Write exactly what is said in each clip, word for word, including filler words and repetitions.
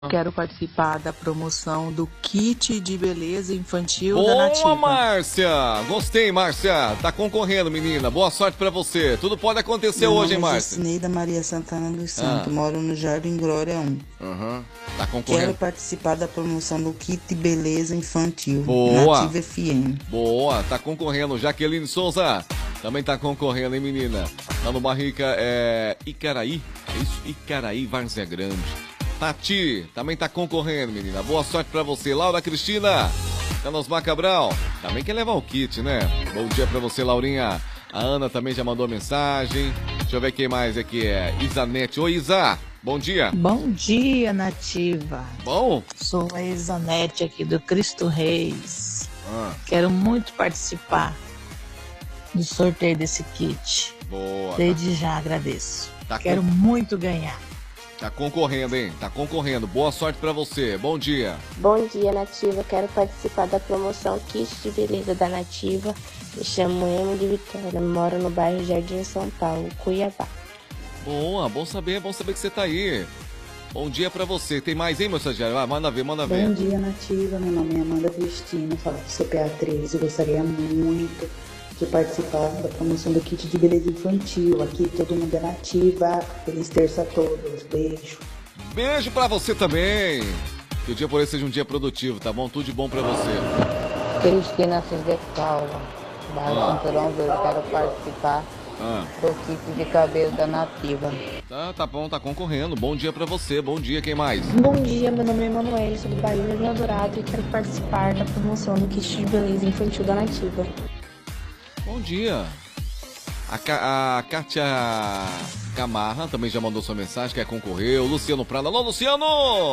Quero participar da promoção do kit de beleza infantil Boa, da Nativa. Márcia! Gostei, Márcia. Tá concorrendo, menina. Boa sorte pra você. Tudo pode acontecer Meu hoje, hein, nome é Márcia? Gisneida Maria Santana dos Santos, Ah. moro no Jardim Glória um. Uhum. Tá Quero concorrendo. participar da promoção do kit de beleza infantil Boa. Nativa F M. Boa, tá concorrendo. Jaqueline Souza também tá concorrendo, hein, menina? Tá no Barrica, é... Icaraí. É isso? Icaraí, Várzea Grande. Tati também tá concorrendo, menina. Boa sorte pra você. Laura Cristina, Carlos Macabral, também quer levar o kit, né? Bom dia pra você, Laurinha. A Ana também já mandou mensagem. Deixa eu ver quem mais aqui é. Isanete. Oi, Isa. Bom dia. Bom dia, Nativa. Bom? Sou a Isanete aqui do Cristo Reis. Ah. Quero muito participar do sorteio desse kit. Boa. Desde já agradeço. Tá Quero com... muito ganhar. Tá concorrendo, hein? Tá concorrendo. Boa sorte pra você. Bom dia. Bom dia, Nativa. Quero participar da promoção Kit de Beleza da Nativa. Me chamo Emily Vitória. Moro no bairro Jardim São Paulo, Cuiabá. Boa, bom saber, bom saber que você tá aí. Bom dia pra você. Tem mais, hein, meu estagiário? Vai, manda ver, manda ver. Bom dia, Nativa. Meu nome é Amanda Cristina, falo do C P A três. Eu gostaria muito de participar da promoção do kit de beleza infantil. Aqui todo mundo é nativa. Feliz terça a todos. Beijo. Beijo pra você também. Que o dia por aí seja um dia produtivo, tá bom? Tudo de bom pra você. Cristina Assis de Paula, bairro Ah. Cinturão Verde. Quero participar Ah. do kit de cabelo da Nativa. Tá, tá bom, tá concorrendo. Bom dia pra você. Bom dia, quem mais? Bom dia, meu nome é Emanuele, sou do bairro Jardim Dourado e quero participar da promoção do kit de beleza infantil da Nativa. Bom dia. A, Ca- a Kátia Camarra também já mandou sua mensagem, quer concorrer. O Luciano Prada. Alô, Luciano!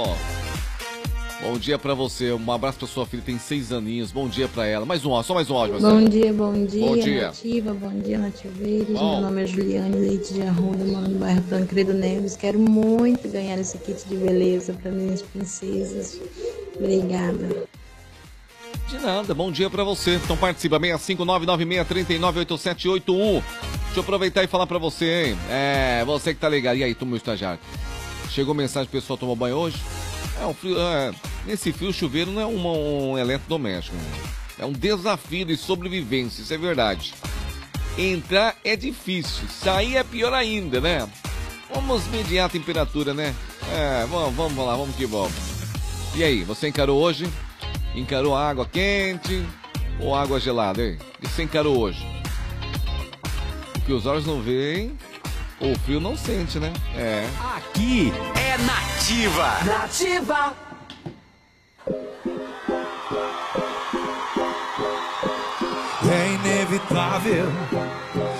Bom dia pra você. Um abraço pra sua filha, tem seis aninhos. Bom dia pra ela. Mais um áudio, só mais um áudio. Bom dia, bom dia, Bom dia. Nativa, bom dia, Nativeiros. Bom. Meu nome é Juliane Leite de Arruda, moro no bairro Tancredo Neves. Quero muito ganhar esse kit de beleza para minhas princesas. Obrigada. De nada, bom dia pra você. Então participa, seis cinco nove nove seis três nove oito sete oito um. Deixa eu aproveitar e falar pra você, hein? É, você que tá ligado. E aí, tu, meu estagiário? Chegou mensagem, o pessoal tomou banho hoje? É um frio, é, nesse frio, chuveiro não é uma, um eletrodoméstico. Né? É um desafio de sobrevivência, isso é verdade. Entrar é difícil, sair é pior ainda, né? Vamos mediar a temperatura, né? É, vamos, vamos lá, vamos que vamos. E aí, você encarou hoje? Encarou água quente ou água gelada, hein? O que você encarou hoje? O que os olhos não veem, o frio não sente, né? É. Aqui é Nativa. Nativa. É inevitável